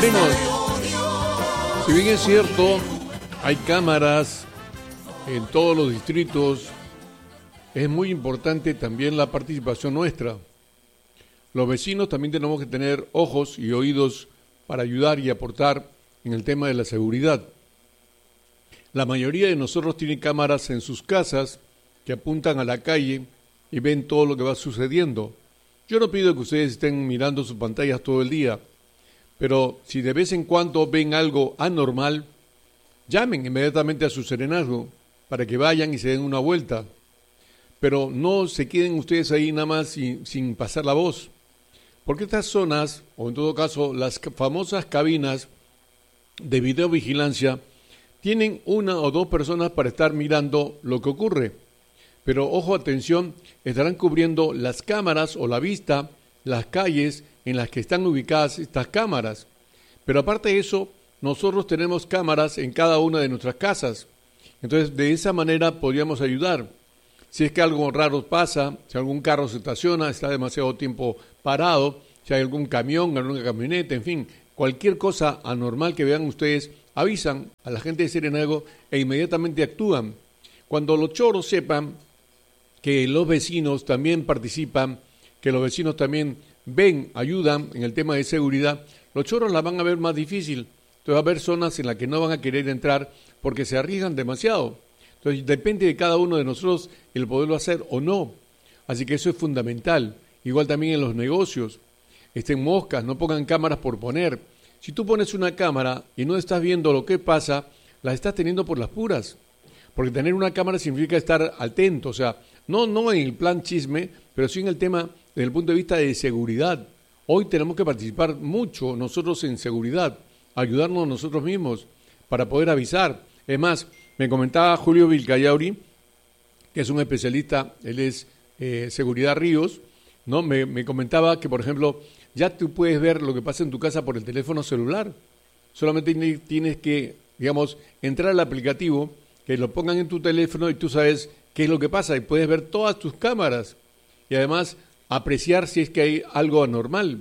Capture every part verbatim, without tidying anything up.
submarinos. Si bien es cierto, hay cámaras en todos los distritos, es muy importante también la participación nuestra. Los vecinos también tenemos que tener ojos y oídos para ayudar y aportar en el tema de la seguridad. La mayoría de nosotros tienen cámaras en sus casas que apuntan a la calle y ven todo lo que va sucediendo. Yo no pido que ustedes estén mirando sus pantallas todo el día, pero si de vez en cuando ven algo anormal, llamen inmediatamente a su serenazgo para que vayan y se den una vuelta. Pero no se queden ustedes ahí nada más sin, sin pasar la voz, porque estas zonas, o en todo caso las famosas cabinas de videovigilancia, tienen una o dos personas para estar mirando lo que ocurre. Pero ojo, atención, estarán cubriendo las cámaras o la vista, las calles en las que están ubicadas estas cámaras. Pero aparte de eso, nosotros tenemos cámaras en cada una de nuestras casas. Entonces, de esa manera podríamos ayudar. Si es que algo raro pasa, si algún carro se estaciona, está demasiado tiempo parado, si hay algún camión, alguna camioneta, en fin, cualquier cosa anormal que vean ustedes, avisan a la gente de Serenazgo e inmediatamente actúan. Cuando los choros sepan que los vecinos también participan, que los vecinos también ven, ayudan en el tema de seguridad, los choros la van a ver más difícil. Entonces va a haber zonas en las que no van a querer entrar porque se arriesgan demasiado. Entonces depende de cada uno de nosotros el poderlo hacer o no. Así que eso es fundamental. Igual también en los negocios. Estén moscas, no pongan cámaras por poner. Si tú pones una cámara y no estás viendo lo que pasa, la estás teniendo por las puras. Porque tener una cámara significa estar atento, o sea, no, no en el plan chisme, pero sí en el tema desde el punto de vista de seguridad. Hoy tenemos que participar mucho nosotros en seguridad, ayudarnos nosotros mismos para poder avisar. Es más, me comentaba Julio Vilcayauri, que es un especialista, él es eh, Seguridad Ríos, ¿no? Me, me comentaba que, por ejemplo, ya tú puedes ver lo que pasa en tu casa por el teléfono celular. Solamente tienes que, digamos, entrar al aplicativo, que lo pongan en tu teléfono y tú sabes qué es lo que pasa y puedes ver todas tus cámaras y además apreciar si es que hay algo anormal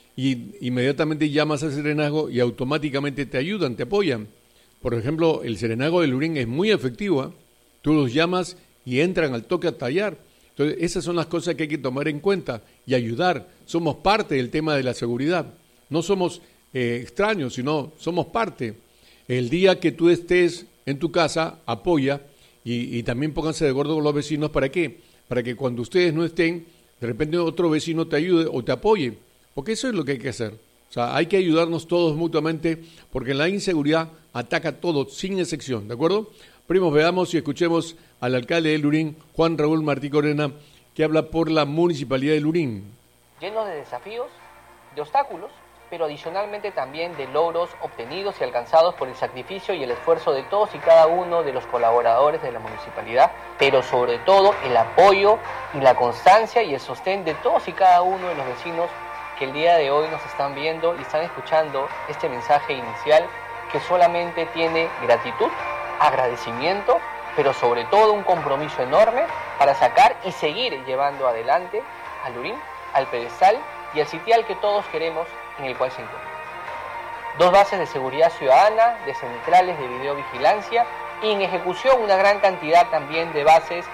y inmediatamente llamas al Serenazgo y automáticamente te ayudan, te apoyan. Por ejemplo, el Serenazgo de Lurín es muy efectivo, ¿eh? Tú los llamas y entran al toque a tallar. Entonces, esas son las cosas que hay que tomar en cuenta y ayudar. Somos parte del tema de la seguridad. No somos eh, extraños, sino somos parte. El día que tú estés en tu casa, apoya y, y también pónganse de acuerdo con los vecinos. ¿Para qué? Para que cuando ustedes no estén, de repente otro vecino te ayude o te apoye. Porque eso es lo que hay que hacer. O sea, hay que ayudarnos todos mutuamente porque la inseguridad ataca a todos, sin excepción. ¿De acuerdo? Primos, veamos y escuchemos al alcalde de Lurín, Juan Raúl Martí Corena, que habla por la Municipalidad de Lurín. Llenos de desafíos, de obstáculos, pero adicionalmente también de logros obtenidos y alcanzados por el sacrificio y el esfuerzo de todos y cada uno de los colaboradores de la municipalidad, pero sobre todo el apoyo y la constancia y el sostén de todos y cada uno de los vecinos que el día de hoy nos están viendo y están escuchando este mensaje inicial que solamente tiene gratitud, agradecimiento, pero sobre todo un compromiso enorme para sacar y seguir llevando adelante a Lurín, al pedestal y al sitial que todos queremos en el cual se encuentra. Dos bases de seguridad ciudadana, de centrales de videovigilancia y en ejecución una gran cantidad también de bases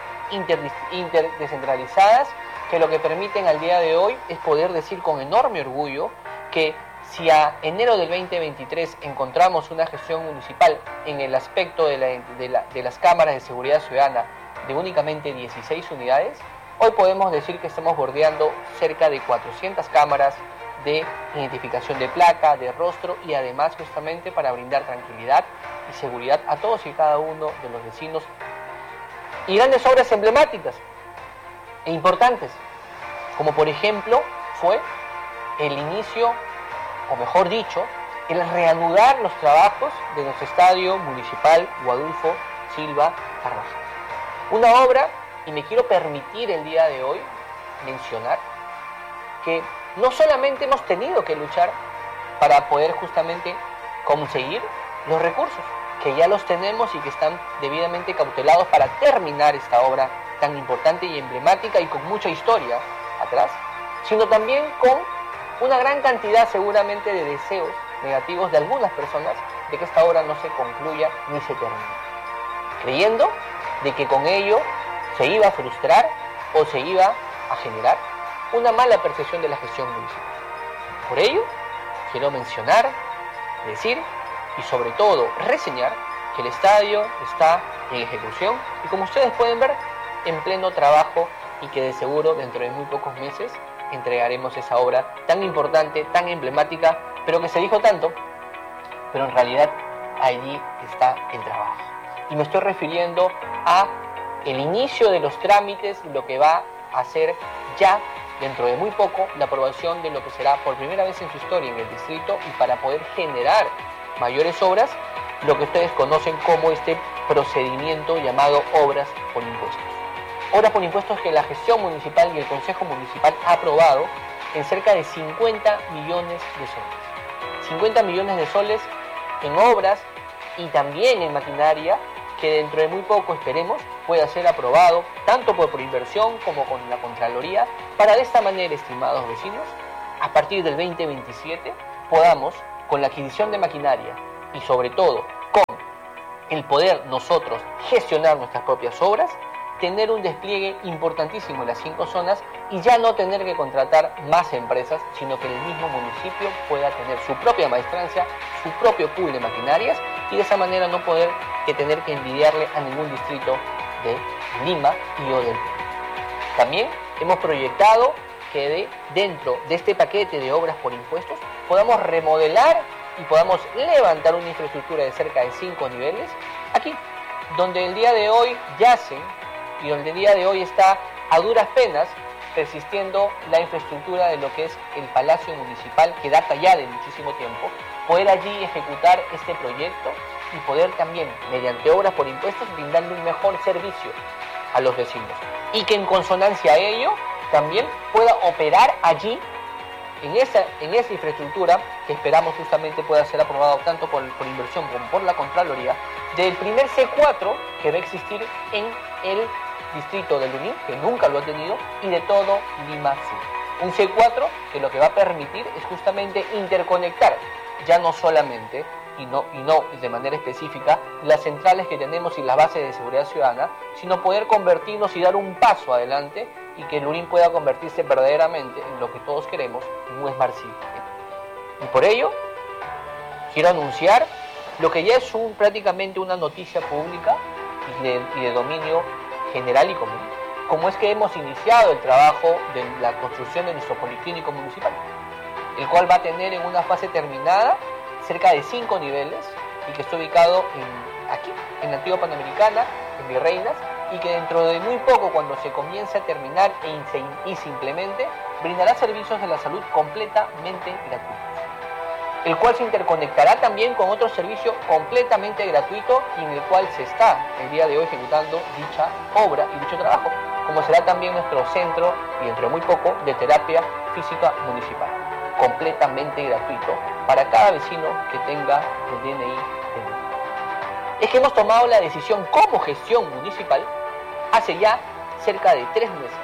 interdescentralizadas que lo que permiten al día de hoy es poder decir con enorme orgullo que si a enero del veinte veintitrés encontramos una gestión municipal en el aspecto de, la, de, la, de las cámaras de seguridad ciudadana de únicamente dieciséis unidades, hoy podemos decir que estamos bordeando cerca de cuatrocientas cámaras de identificación de placa, de rostro y además justamente para brindar tranquilidad y seguridad a todos y cada uno de los vecinos. Y grandes obras emblemáticas e importantes, como por ejemplo fue el inicio, o mejor dicho, el reanudar los trabajos de nuestro estadio municipal Guadulfo Silva Carvajal. Una obra, y me quiero permitir el día de hoy mencionar, que no solamente hemos tenido que luchar para poder justamente conseguir los recursos, que ya los tenemos y que están debidamente cautelados para terminar esta obra tan importante y emblemática y con mucha historia atrás, sino también con una gran cantidad seguramente de deseos negativos de algunas personas de que esta obra no se concluya ni se termine, creyendo de que con ello se iba a frustrar o se iba a generar una mala percepción de la gestión municipal. Por ello, quiero mencionar, decir y sobre todo reseñar que el estadio está en ejecución y, como ustedes pueden ver, en pleno trabajo, y que de seguro dentro de muy pocos meses entregaremos esa obra tan importante, tan emblemática, pero que se dijo tanto, pero en realidad allí está el trabajo. Y me estoy refiriendo a el inicio de los trámites y lo que va a ser ya dentro de muy poco la aprobación de lo que será por primera vez en su historia en el distrito, y para poder generar mayores obras, lo que ustedes conocen como este procedimiento llamado obras por impuestos. Obras por impuestos que la gestión municipal y el Consejo Municipal ha aprobado en cerca de cincuenta millones de soles. cincuenta millones de soles en obras y también en maquinaria, que dentro de muy poco, esperemos, pueda ser aprobado tanto por, por inversión como con la Contraloría, para de esta manera, estimados vecinos, a partir del veinte veintisiete podamos, con la adquisición de maquinaria y sobre todo con el poder nosotros gestionar nuestras propias obras, tener un despliegue importantísimo en las cinco zonas y ya no tener que contratar más empresas, sino que el mismo municipio pueda tener su propia maestrancia, su propio pool de maquinarias, y de esa manera no poder que tener que envidiarle a ningún distrito de Lima y o del Perú. También hemos proyectado que de, dentro de este paquete de obras por impuestos podamos remodelar y podamos levantar una infraestructura de cerca de cinco niveles aquí, donde el día de hoy yacen y donde el día de hoy está a duras penas persistiendo la infraestructura de lo que es el Palacio Municipal, que data ya de muchísimo tiempo, poder allí ejecutar este proyecto y poder también, mediante obras por impuestos, brindarle un mejor servicio a los vecinos, y que en consonancia a ello también pueda operar allí en esa, en esa infraestructura, que esperamos justamente pueda ser aprobado tanto por, por inversión como por la Contraloría, del primer C cuatro que va a existir en el distrito de Lunín, que nunca lo ha tenido, y de todo Lima Sur. Un C cuatro que lo que va a permitir es justamente interconectar, ya no solamente y no, y no de manera específica, las centrales que tenemos y las bases de seguridad ciudadana, sino poder convertirnos y dar un paso adelante, y que Lunín pueda convertirse verdaderamente en lo que todos queremos, en un Smart City. Y por ello, quiero anunciar lo que ya es un, prácticamente una noticia pública y de, y de dominio general y común, como es que hemos iniciado el trabajo de la construcción de nuestro policlínico municipal, el cual va a tener en una fase terminada cerca de cinco niveles, y que está ubicado en, aquí, en la antigua Panamericana, en Virreinas, y que dentro de muy poco, cuando se comience a terminar e se, y se implemente, brindará servicios de la salud completamente gratuitos, el cual se interconectará también con otro servicio completamente gratuito, y en el cual se está el día de hoy ejecutando dicha obra y dicho trabajo, como será también nuestro centro, y dentro de muy poco, de terapia física municipal, completamente gratuito para cada vecino que tenga el D N I de Lima. Es que hemos tomado la decisión como gestión municipal hace ya cerca de tres meses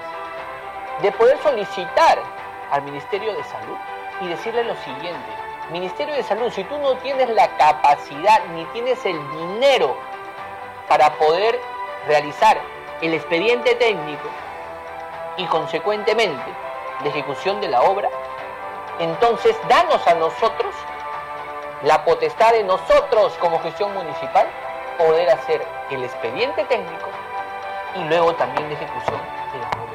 de poder solicitar al Ministerio de Salud y decirle lo siguiente: Ministerio de Salud, si tú no tienes la capacidad ni tienes el dinero para poder realizar el expediente técnico y consecuentemente la ejecución de la obra, entonces danos a nosotros la potestad de nosotros como gestión municipal poder hacer el expediente técnico y luego también la ejecución de la obra.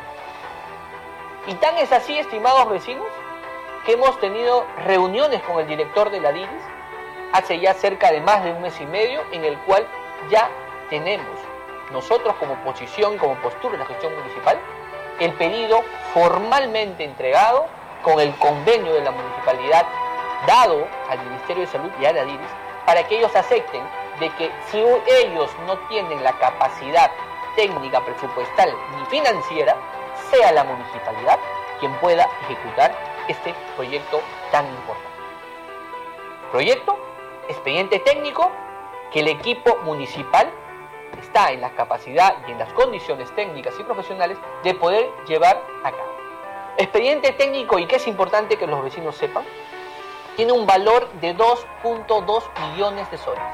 Y tan es así, estimados vecinos, que hemos tenido reuniones con el director de la D I R I S hace ya cerca de más de un mes y medio, en el cual ya tenemos nosotros como posición y como postura de la gestión municipal el pedido formalmente entregado con el convenio de la municipalidad dado al Ministerio de Salud y a la D I R I S, para que ellos acepten de que si ellos no tienen la capacidad técnica, presupuestal ni financiera, sea la municipalidad quien pueda ejecutar este proyecto tan importante. Proyecto, expediente técnico, que el equipo municipal está en la capacidad y en las condiciones técnicas y profesionales de poder llevar a cabo. Expediente técnico, y que es importante que los vecinos sepan, tiene un valor de dos punto dos millones de soles.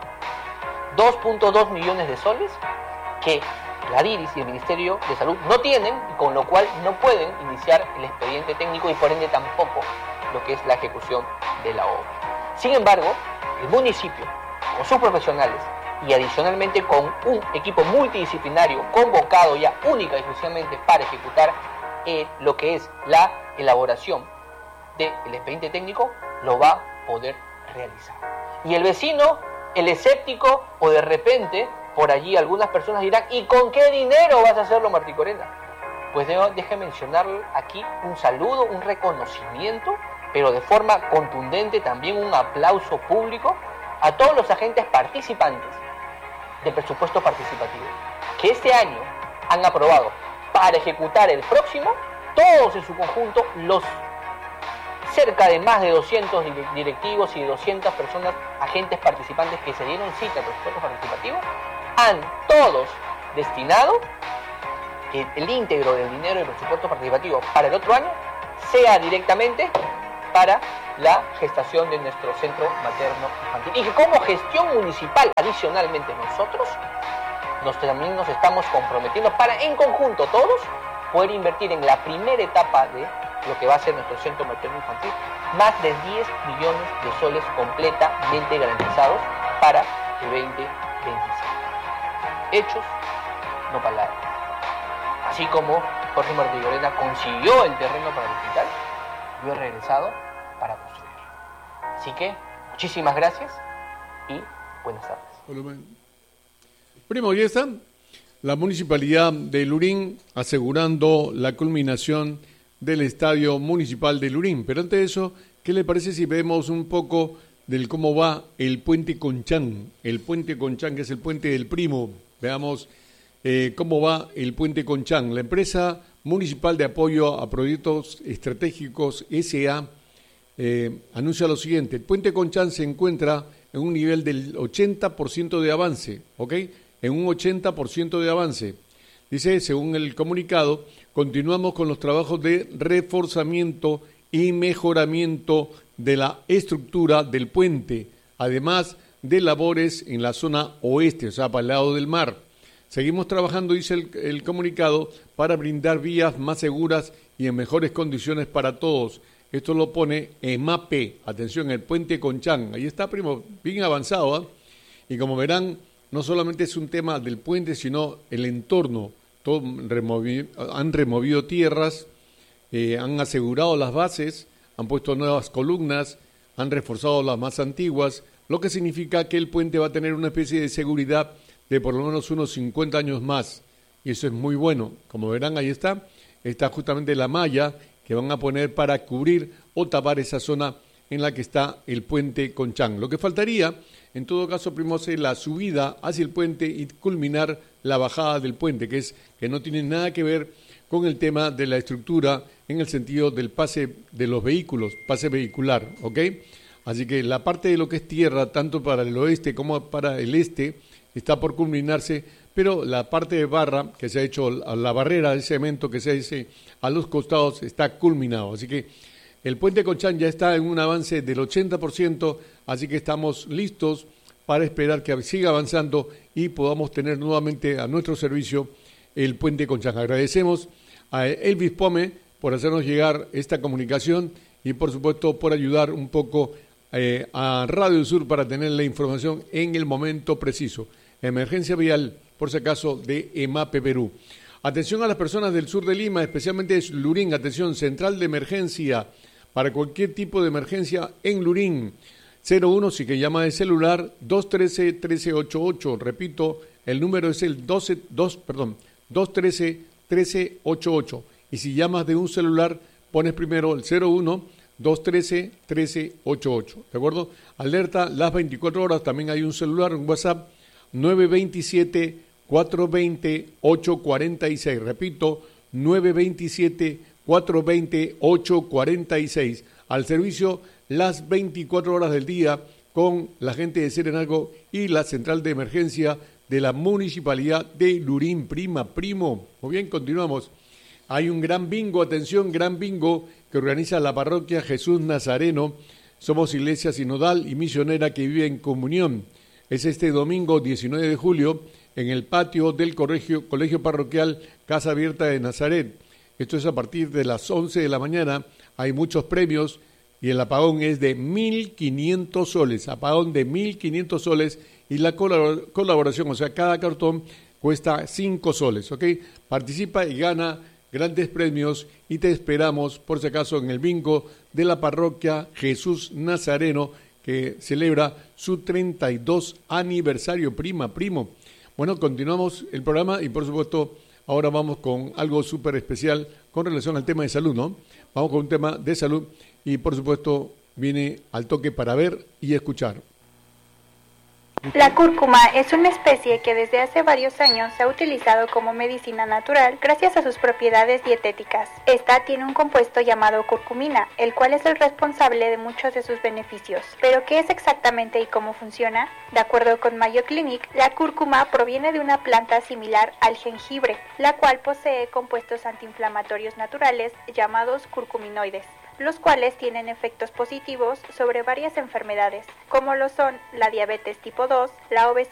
dos punto dos millones de soles que la DIRIS y el Ministerio de Salud no tienen, y con lo cual no pueden iniciar el expediente técnico y por ende tampoco lo que es la ejecución de la obra. Sin embargo, el municipio, con sus profesionales y adicionalmente con un equipo multidisciplinario convocado ya única y exclusivamente para ejecutar eh, lo que es la elaboración del expediente técnico, lo va a poder realizar. Y el vecino, el escéptico, o de repente por allí algunas personas dirán, ¿y con qué dinero vas a hacerlo, Martí Corena? Pues deje mencionar aquí un saludo, un reconocimiento, pero de forma contundente también un aplauso público a todos los agentes participantes del presupuesto participativo, que este año han aprobado para ejecutar el próximo, todos en su conjunto, los cerca de más de doscientos directivos y de doscientas personas, agentes participantes que se dieron cita al presupuesto participativo, han todos destinado que el íntegro del dinero del presupuesto participativo para el otro año sea directamente para la gestación de nuestro centro materno infantil. Y que como gestión municipal, adicionalmente nosotros, nos, también nos estamos comprometiendo para en conjunto todos poder invertir en la primera etapa de lo que va a ser nuestro centro materno infantil, más de diez millones de soles completamente garantizados para el veinte veinticinco. Hechos, no palabras. Así como Jorge Martí Corena consiguió el terreno para el hospital, yo he regresado para construir. Así que, muchísimas gracias y buenas tardes. Primo, ya está la Municipalidad de Lurín asegurando la culminación del Estadio Municipal de Lurín. Pero antes de eso, ¿qué le parece si vemos un poco del cómo va el Puente Conchán? El Puente Conchán, que es el puente del Primo. Veamos eh, cómo va el Puente Conchán. La empresa municipal de apoyo a proyectos estratégicos S A eh, anuncia lo siguiente: el Puente Conchán se encuentra en un nivel del ochenta por ciento de avance, ¿ok? En un ochenta por ciento de avance. Dice, según el comunicado, continuamos con los trabajos de reforzamiento y mejoramiento de la estructura del puente, además de labores en la zona oeste, o sea, para el lado del mar. Seguimos trabajando, dice el, el comunicado, para brindar vías más seguras y en mejores condiciones para todos. Esto lo pone EMAPE, atención, el Puente Conchán. Ahí está, primo, bien avanzado, ¿eh? Y como verán, no solamente es un tema del puente, sino el entorno. Todo removi- han removido tierras, eh, han asegurado las bases, han puesto nuevas columnas, han reforzado las más antiguas, lo que significa que el puente va a tener una especie de seguridad de por lo menos unos cincuenta años más. Y eso es muy bueno. Como verán, ahí está, está justamente la malla que van a poner para cubrir o tapar esa zona en la que está el Puente Conchán. Lo que faltaría, en todo caso, primo, es la subida hacia el puente y culminar la bajada del puente, que es que no tiene nada que ver con el tema de la estructura en el sentido del pase de los vehículos, pase vehicular, ¿ok? Así que la parte de lo que es tierra, tanto para el oeste como para el este, está por culminarse, pero la parte de barra que se ha hecho, la barrera de cemento que se hace a los costados, está culminado. Así que el Puente Conchán ya está en un avance del ochenta por ciento, así que estamos listos para esperar que siga avanzando y podamos tener nuevamente a nuestro servicio el Puente Conchán. Agradecemos a Elvis Pome por hacernos llegar esta comunicación y, por supuesto, por ayudar un poco eh, a Radio Sur para tener la información en el momento preciso. Emergencia vial, por si acaso, de EMAPE Perú. Atención a las personas del sur de Lima, especialmente de Lurín, atención, central de emergencia, para cualquier tipo de emergencia en Lurín. cero uno, si que llama de celular, dos uno tres, uno tres ocho ocho. Repito, el número es el doce, dos, perdón, dos uno tres, uno tres ocho ocho. Y si llamas de un celular, pones primero el cero uno, dos uno tres, uno tres ocho ocho. ¿De acuerdo? Alerta las veinticuatro horas, también hay un celular, un WhatsApp, nueve dos siete, cuatro dos cero, ocho cuatro seis. Repito, nueve dos siete, cuatro dos cero, ocho cuatro seis. Al servicio las veinticuatro horas del día con la gente de Serenalgo y la central de emergencia de la Municipalidad de Lurín. Prima, primo. Muy bien, continuamos. Hay un gran bingo, atención, gran bingo que organiza la parroquia Jesús Nazareno, Somos iglesia sinodal y misionera que vive en comunión. Es este domingo diecinueve de julio en el patio del colegio, colegio parroquial Casa Abierta de Nazaret. Esto es a partir de las once de la mañana. Hay muchos premios y el apagón es de mil quinientos soles. Apagón de mil quinientos soles y la colaboración, o sea, cada cartón cuesta cinco soles, ¿ok? Participa y gana grandes premios y te esperamos, por si acaso, en el bingo de la parroquia Jesús Nazareno, que celebra su treinta y dos aniversario, prima, primo. Bueno, continuamos el programa y, por supuesto, ahora vamos con algo súper especial con relación al tema de salud, ¿no? Vamos con un tema de salud y, por supuesto, viene al toque para ver y escuchar. La cúrcuma es una especie que desde hace varios años se ha utilizado como medicina natural gracias a sus propiedades dietéticas. Esta tiene un compuesto llamado curcumina, el cual es el responsable de muchos de sus beneficios. ¿Pero qué es exactamente y cómo funciona? De acuerdo con Mayo Clinic, la cúrcuma proviene de una planta similar al jengibre, la cual posee compuestos antiinflamatorios naturales llamados curcuminoides, los cuales tienen efectos positivos sobre varias enfermedades, como lo son la diabetes tipo dos, la obesidad,